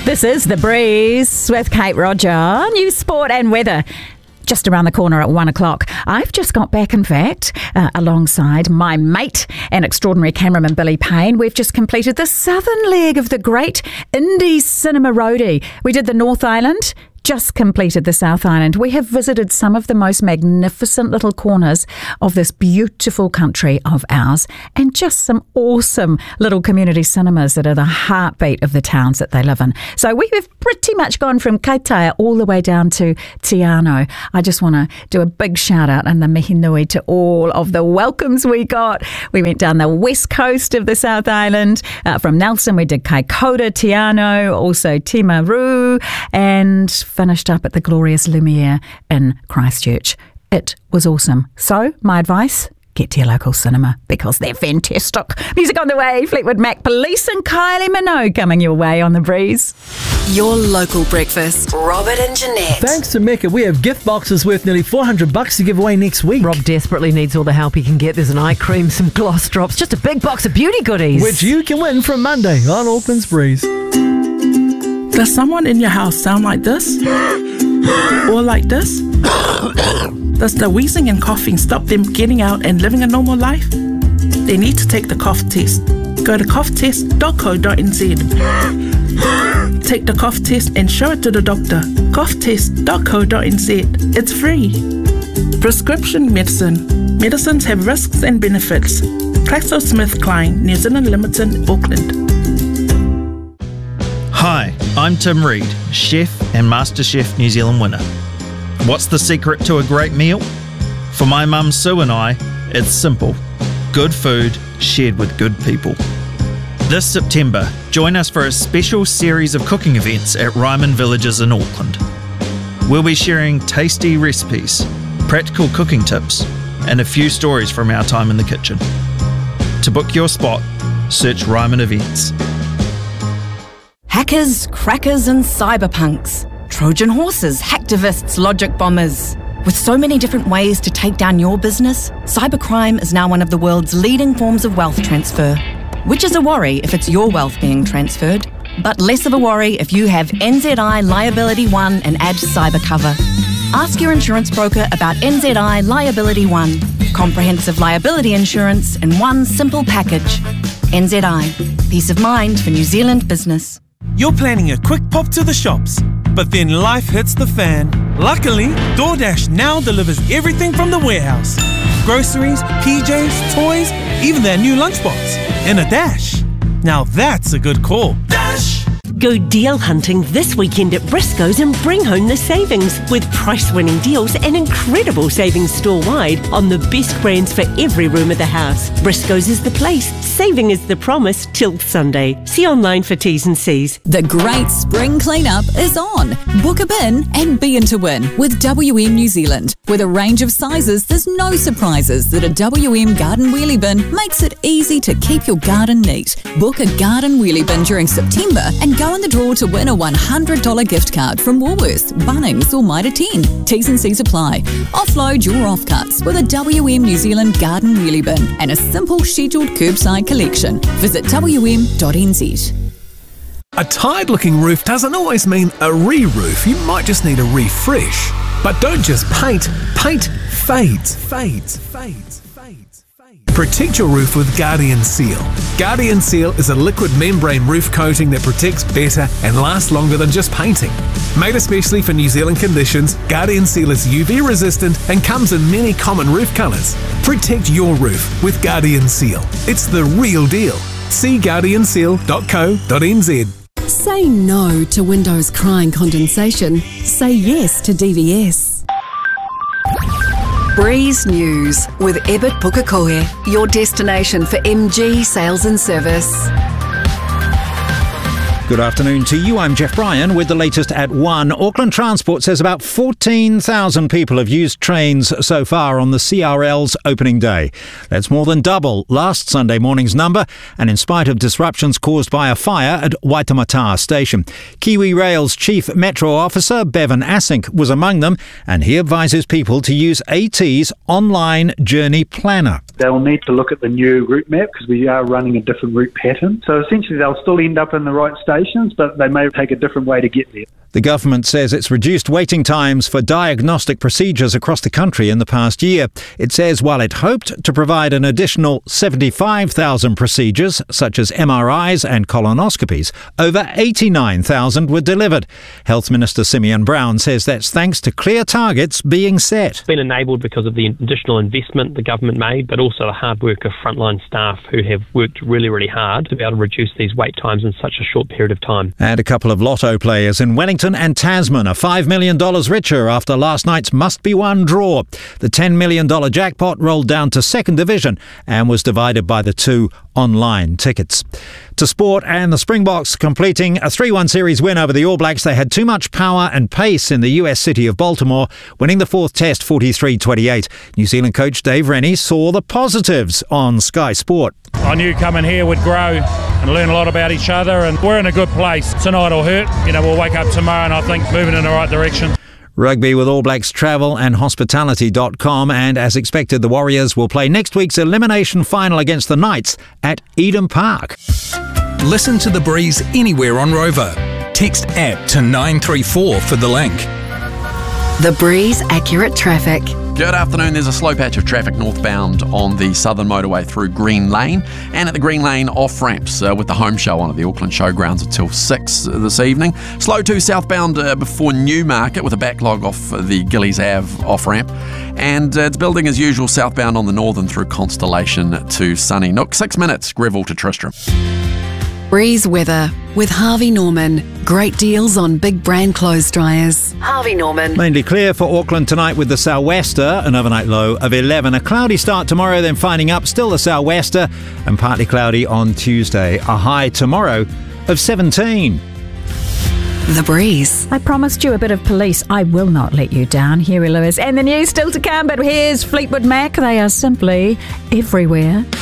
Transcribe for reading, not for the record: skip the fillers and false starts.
This is The Breeze with Kate Roger. News, sport and weather. Just around the corner at 1 o'clock. I've just got back, in fact, alongside my mate and extraordinary cameraman Billy Payne. We've just completed the southern leg of the Great Indies Cinema Roadie. We did the North Island, just completed the South Island. We have visited some of the most magnificent little corners of this beautiful country of ours, and just some awesome little community cinemas that are the heartbeat of the towns that they live in. So we have pretty much gone from Kaitaia all the way down to Te Anau. I just want to do a big shout out and the mihi nui to all of the welcomes we got. We went down the west coast of the South Island. From Nelson we did Kaikoura, Te Anau, also Timaru, and finished up at the glorious Lumiere in Christchurch. It was awesome. So, my advice, get to your local cinema because they're fantastic. Music on the way, Fleetwood Mac Police and Kylie Minogue coming your way on The Breeze. Your local breakfast. Robert and Jeanette. Thanks to Mecca, we have gift boxes worth nearly $400 to give away next week. Rob desperately needs all the help he can get. There's an eye cream, some gloss drops, just a big box of beauty goodies. Which you can win from Monday on Auckland's Breeze. Does someone in your house sound like this? Or like this? Does the wheezing and coughing stop them getting out and living a normal life? They need to take the cough test. Go to coughtest.co.nz. Take the cough test and show it to the doctor. coughtest.co.nz. It's free. Prescription medicine. Medicines have risks and benefits. GlaxoSmithKline, New Zealand Limited, Auckland. Hi, I'm Tim Reid, chef and MasterChef New Zealand winner. What's the secret to a great meal? For my mum Sue and I, it's simple. Good food shared with good people. This September, join us for a special series of cooking events at Ryman Villages in Auckland. We'll be sharing tasty recipes, practical cooking tips, and a few stories from our time in the kitchen. To book your spot, search Ryman Events. Hackers, crackers and cyberpunks. Trojan horses, hacktivists, logic bombers. With so many different ways to take down your business, cybercrime is now one of the world's leading forms of wealth transfer. Which is a worry if it's your wealth being transferred, but less of a worry if you have NZI Liability One and add cyber cover. Ask your insurance broker about NZI Liability One. Comprehensive liability insurance in one simple package. NZI. Peace of mind for New Zealand business. You're planning a quick pop to the shops, but then life hits the fan. Luckily, DoorDash now delivers everything from the warehouse. Groceries, PJs, toys, even their new lunchbox. In a dash. Now that's a good call. Dash! Go deal hunting this weekend at Briscoes and bring home the savings with price-winning deals and incredible savings store-wide on the best brands for every room of the house. Briscoes is the place. Saving is the promise till Sunday. See online for T's and C's. The great spring cleanup is on. Book a bin and be in to win with WM New Zealand. With a range of sizes, there's no surprises that a WM garden wheelie bin makes it easy to keep your garden neat. Book a garden wheelie bin during September and go in the draw to win a $100 gift card from Woolworths, Bunnings or Mitre 10. T's and C's apply. Offload your offcuts with a WM New Zealand garden wheelie bin and a simple scheduled curbside collection. Visit wm.nz. A tired-looking roof doesn't always mean a re-roof. You might just need a refresh. But don't just paint. Paint fades. Protect your roof with Guardian Seal. Guardian Seal is a liquid membrane roof coating that protects better and lasts longer than just painting. Made especially for New Zealand conditions, Guardian Seal is UV resistant and comes in many common roof colours. Protect your roof with Guardian Seal. It's the real deal. See guardianseal.co.nz. Say no to windows crying condensation. Say yes to DVS. Breeze News with Ebert Pukekohe, your destination for MG sales and service. Good afternoon to you. I'm Jeff Bryan with the latest at 1. Auckland Transport says about 14,000 people have used trains so far on the CRL's opening day. That's more than double last Sunday morning's number, and in spite of disruptions caused by a fire at Waitemata Station. Kiwi Rail's Chief Metro Officer, Bevan Asink, was among them, and he advises people to use AT's online journey planner. They'll need to look at the new route map because we are running a different route pattern. So essentially they'll still end up in the right station stations, but they may take a different way to get there. The government says it's reduced waiting times for diagnostic procedures across the country in the past year. It says while it hoped to provide an additional 75,000 procedures, such as MRIs and colonoscopies, over 89,000 were delivered. Health Minister Simeon Brown says that's thanks to clear targets being set. It's been enabled because of the additional investment the government made, but also the hard work of frontline staff who have worked really, really hard to be able to reduce these wait times in such a short period of time. And a couple of lotto players in Wellington and Tasman are $5 million richer after last night's must-be-won draw. The $10 million jackpot rolled down to second division and was divided by the two online tickets. To sport, and the Springboks completing a 3-1 series win over the All Blacks. They had too much power and pace in the US city of Baltimore, winning the fourth test 43-28. New Zealand coach Dave Rennie saw the positives on Sky Sport. I knew coming here would grow and learn a lot about each other, and we're in a good place. Tonight will hurt. We'll wake up tomorrow and I think moving in the right direction. Rugby with All Blacks Travel and Hospitality.com, and as expected, the Warriors will play next week's elimination final against the Knights at Eden Park. Listen to The Breeze anywhere on Rover. Text APP to 934 for the link. The Breeze Accurate Traffic. Good afternoon. There's a slow patch of traffic northbound on the southern motorway through Green Lane and at the Green Lane off-ramps with the home show on at the Auckland Showgrounds until 6 this evening. Slow too southbound before Newmarket with a backlog off the Gillies Ave off-ramp. And it's building as usual southbound on the northern through Constellation to Sunny Nook. 6 minutes, Greville to Tristram. Breeze weather with Harvey Norman. Great deals on big brand clothes dryers. Harvey Norman. Mainly clear for Auckland tonight with the sou'wester, an overnight low of 11. A cloudy start tomorrow, then finding up, still the sou'wester, and partly cloudy on Tuesday. A high tomorrow of 17. The Breeze. I promised you a bit of police. I will not let you down, Huey Lewis. And the news still to come, but here's Fleetwood Mac. They are simply everywhere.